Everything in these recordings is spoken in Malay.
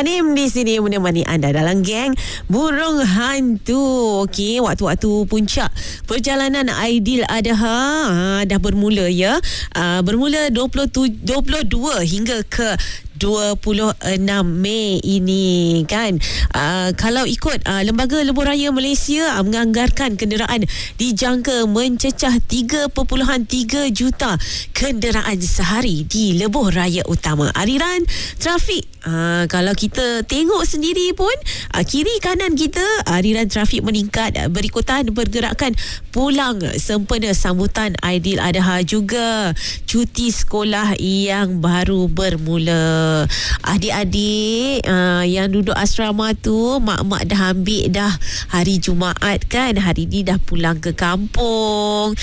Hanim di sini menemani anda dalam geng Burung Hantu. Okey, waktu-waktu puncak perjalanan Aidil Adha dah bermula ya. Bermula 22 hingga ke 26 Mei ini kan. Kalau ikut Lembaga Lebuh Raya Malaysia menganggarkan kenderaan dijangka mencecah 3.3 juta kenderaan sehari di Lebuh Raya Utama. Aliran trafik kalau kita tengok sendiri pun kiri kanan kita aliran trafik meningkat berikutan pergerakan pulang sempena sambutan Aidil Adha juga cuti sekolah yang baru bermula. Adik-adik yang duduk asrama tu, mak-mak dah ambil dah hari Jumaat kan, hari ni dah pulang ke kampung.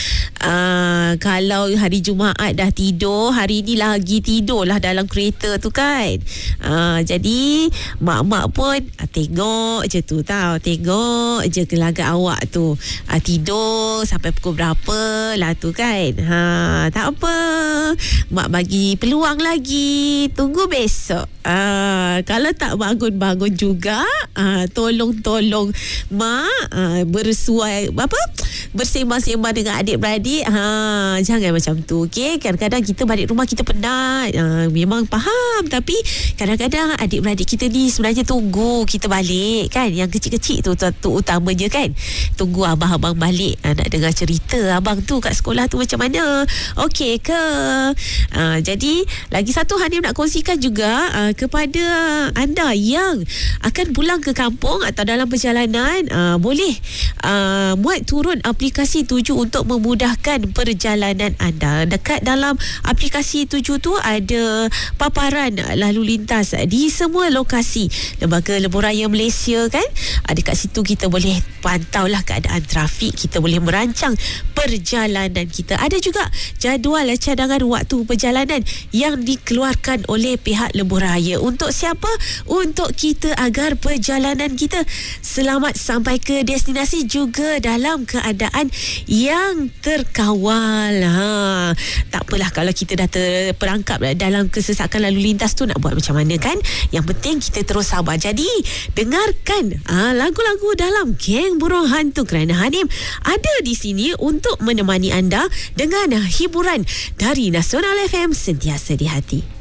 Kalau hari Jumaat dah tidur, hari ni lagi tidur lah dalam kereta tu kan. Jadi mak-mak pun tengok je tu tau, tengok je gelagat awak tu tidur sampai pukul berapa lah tu kan. Tak apa, mak bagi peluang lagi, tunggu besok. Kalau tak bangun-bangun juga, tolong mak bersuai bersembang-sembang dengan adik-beradik. Jangan macam tu, okey? Kadang-kadang kita balik rumah kita penat, memang faham, tapi kadang-kadang adik-beradik kita ni sebenarnya tunggu kita balik kan. Yang kecil-kecil tu utamanya kan, tunggu abang-abang balik nak dengar cerita abang tu kat sekolah tu macam mana, okey ke? Jadi lagi satu Hanim nak kongsikan juga kepada anda yang akan pulang ke kampung atau dalam perjalanan, boleh muat turun aplikasi Tuju untuk memudahkan perjalanan anda. Dekat dalam aplikasi Tuju tu ada paparan lalu lintas di semua lokasi Lembaga Lebuh Raya Malaysia kan. Dekat situ kita boleh pantaulah keadaan trafik, kita boleh merancang perjalanan kita. Ada juga jadual cadangan waktu perjalanan yang dikeluarkan oleh pihak Lebuh Raya. Untuk siapa? Untuk kita agar perjalanan kita selamat sampai ke destinasi juga dalam keadaan yang terkawal. Tak apalah kalau kita dah terperangkap dalam kesesakan lalu lintas tu, nak buat macam mana kan? Yang penting kita terus sabar. Jadi dengarkan lagu-lagu dalam Geng Burung Hantu kerana Hanim ada di sini untuk menemani anda dengan hiburan dari Nasional FM, sentiasa di hati.